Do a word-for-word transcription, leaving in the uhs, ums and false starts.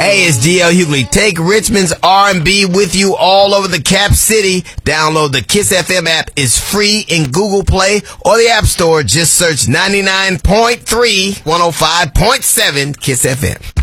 Hey, it's D L Hughley. Take Richmond's R and B with you all over the Cap City. Download the Kiss F M app. It's free in Google Play or the App Store. Just search ninety-nine point three, one oh five point seven Kiss F M.